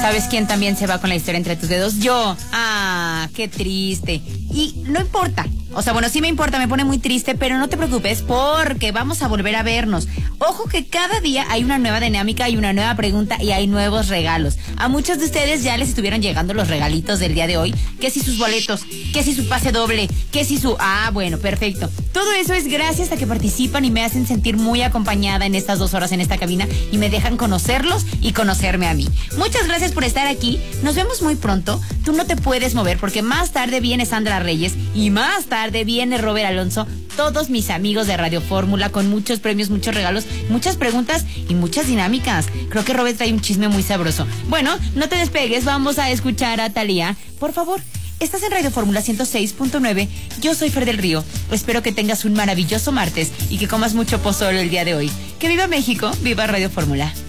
¿Sabes quién también se va con la historia entre tus dedos? Yo. Ah, qué triste. Y no importa. O sea, bueno, sí me importa, me pone muy triste, pero no te preocupes porque vamos a volver a vernos. Ojo que cada día hay una nueva dinámica, hay una nueva pregunta y hay nuevos regalos. A muchos de ustedes ya les estuvieron llegando los regalitos del día de hoy. Que si sus boletos, que si su pase doble, que si su... Ah, bueno, perfecto. Todo eso es gracias a que participan y me hacen sentir muy acompañada en estas 2 horas en esta cabina y me dejan conocerlos y conocerme a mí. Muchas gracias por estar aquí. Nos vemos muy pronto. Tú no te puedes mover porque más tarde viene Sandra Reyes y más tarde viene Robert Alonso, todos mis amigos de Radio Fórmula con muchos premios, muchos regalos, muchas preguntas y muchas dinámicas. Creo que Robert trae un chisme muy sabroso. Bueno, no te despegues, vamos a escuchar a Thalía. Por favor, estás en Radio Fórmula 106.9. Yo soy Fer del Río. Espero que tengas un maravilloso martes y que comas mucho pozole el día de hoy. Que viva México, viva Radio Fórmula.